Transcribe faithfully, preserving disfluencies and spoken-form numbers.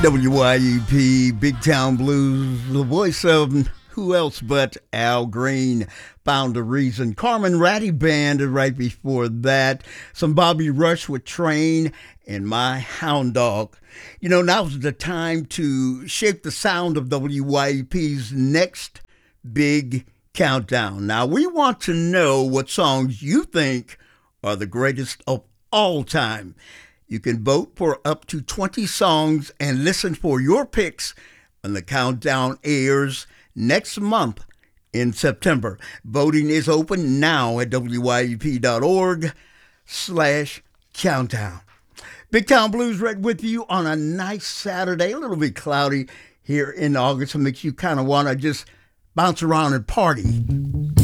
W Y E P, Big Town Blues, the voice of who else but Al Green, Found a Reason. Carmen Ratty Band right before that. Some Bobby Rush with Train and My Hound Dog. You know, now's the time to shape the sound of W Y E P's next big countdown. Now, we want to know what songs you think are the greatest of all time. You can vote for up to twenty songs and listen for your picks when the countdown airs next month in September. Voting is open now at W Y E P dot org slash countdown. Big Town Blues right with you on a nice Saturday, a little bit cloudy here in August. It makes you kind of want to just bounce around and party.